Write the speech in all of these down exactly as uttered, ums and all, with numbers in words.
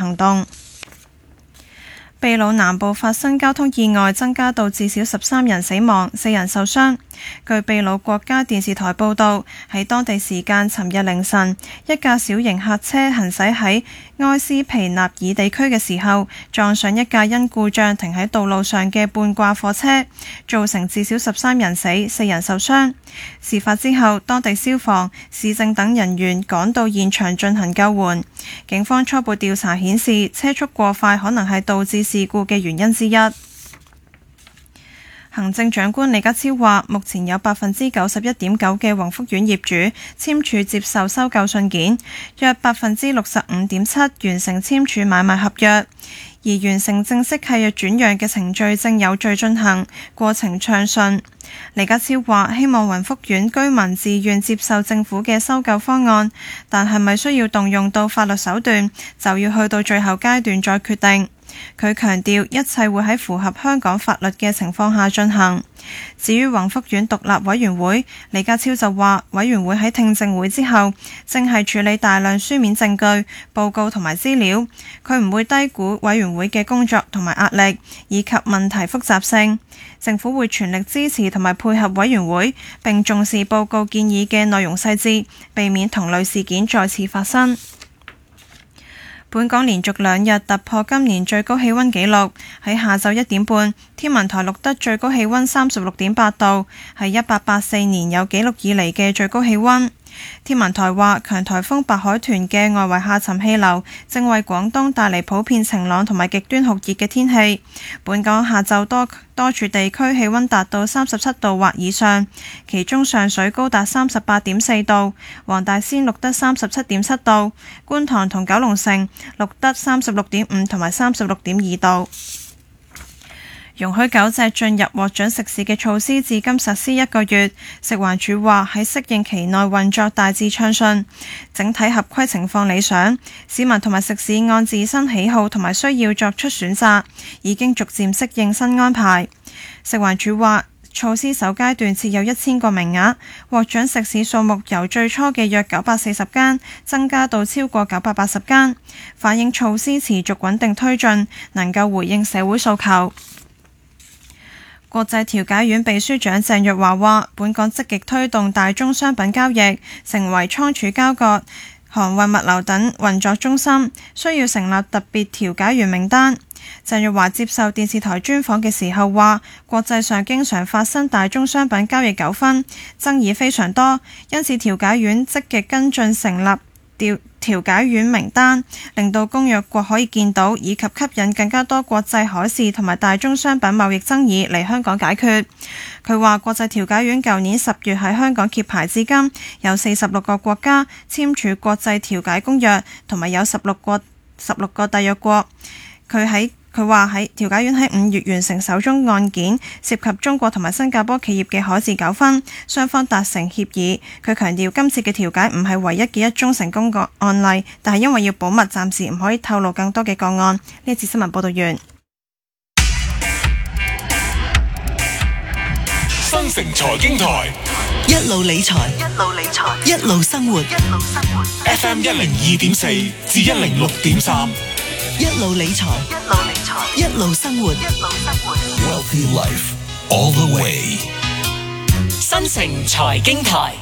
行動。秘魯南部發生交通意外，增加到至少十三人死亡，四人受傷。據秘魯國家電視台報導，喺當地時間尋日凌晨，一架小型客車行駛喺埃斯皮納爾地區嘅時候，撞上一架因故障停喺道路上嘅半掛貨車，造成至少十三人死，四人受傷。事發之後，當地消防、市政等人員趕到現場進行救援。警方初步調查顯示，車速過快可能係導致事故嘅原因之一。行政長官李家超話，目前有百分之九十一點九嘅宏福苑業主簽署接受收購信件，約百分之六十五點七完成簽署買賣合約，而完成正式契約轉讓嘅程序正有序進行，過程暢順。李家超話，希望宏福苑居民自願接受政府嘅收購方案，但係咪需要動用到法律手段，就要去到最後階段再決定。佢強調一切會喺符合香港法律嘅情況下進行。至於宏福苑獨立委員會，李家超就話，委員會喺聽證會之後正係處理大量書面證據、報告同埋資料，佢唔會低估委員會嘅工作同埋壓力以及問題複雜性。政府會全力支持同埋配合委員會，並重視報告建議嘅內容細節，避免同類事件再次發生。本港連續兩日突破今年最高氣溫紀錄，喺下晝一點半，天文台錄得最高氣溫三十六點八度，係一八八四年有紀錄以嚟嘅最高氣溫。天文台話，強颱風白海豚嘅外圍下沉氣流正為廣東帶嚟普遍晴朗同埋極端酷熱嘅天氣。本港下晝多多處地區氣溫達到三十七度或以上，其中上水高達三十八點四度，黃大仙錄得三十七點七度，觀塘同九龍城錄得三十六點五同埋三十六點二度。容許狗隻進入獲准食肆嘅措施至今實施一個月，食環署話喺適應期內運作大致暢順，整體合規情況理想，市民同埋食肆按自身喜好同埋需要作出選擇，已經逐漸適應新安排。食環署話，措施首階段設有一千個名額，獲准食肆數目由最初嘅約九百四十間增加到超過九百八十間，反映措施持續穩定推進，能夠回應社會訴求。國際調解院秘書長鄭若驊話，本港積極推動大宗商品交易，成為倉儲交割、航運物流等運作中心，需要成立特別調解員名單。鄭若驊接受電視台專訪嘅時候話，國際上經常發生大宗商品交易糾紛，爭議非常多，因此調解院積極跟進成立調調解院名單，令到公約國可以見到，以及吸引更加多國際海事同埋大宗商品貿易爭議嚟香港解決。佢話國際調解院舊年十月喺香港揭牌至今，有四十六個國家簽署國際調解公約，同埋有十六個十六個締約國。佢喺佢話喺調解院喺五月完成首宗案件，涉及中國同埋新加坡企業嘅海事糾紛，雙方達成協議。佢強調今次嘅調解唔係唯一嘅一宗成功個案例，但係因為要保密，暫時唔可以透露更多嘅個案。呢一次新聞報道完。 新城財經台一路理財，一路理財，一路生活，一路生活。 F M 一零二點四至一零六點三。 一路理財，一路理財，一路生活，一路生活。 Wealthy Life all the way。 新城財經台，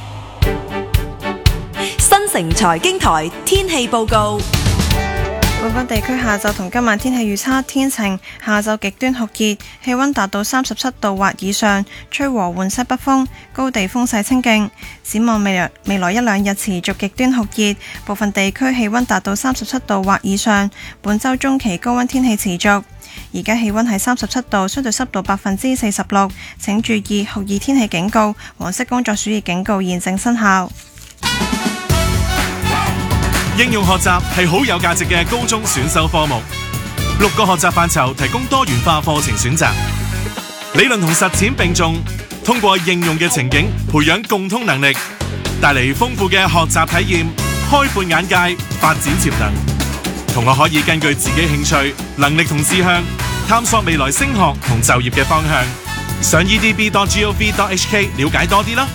新城財經台天氣報告。 本港地區下晝同今晚天氣預測：天晴，下晝極端酷熱，氣溫達到三十七度或以上，吹和緩西北風，高地風勢清勁。展望未來未來一兩日持續極端酷熱，部分地區氣溫達到三十七度或以上。本週中期高溫天氣持續。而家氣溫係三十七度，相對濕度百分之四十六。請注意酷熱天氣警告、黃色工作暑熱警告現正生效。 應用學習係好有價值嘅高中選修科目，六個學習範疇提供多元化課程選擇，理論同實踐並重，通過應用嘅情景培養共通能力，帶嚟豐富嘅學習體驗，開闊眼界，發展潛能。同學可以根據自己興趣、能力同志向，探索未來升學同就業嘅方向。上 e d b dot gov dot h k 了解多啲啦。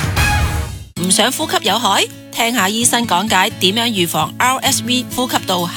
唔想呼吸有害？聽下醫生講解點樣預防 R S V 呼吸道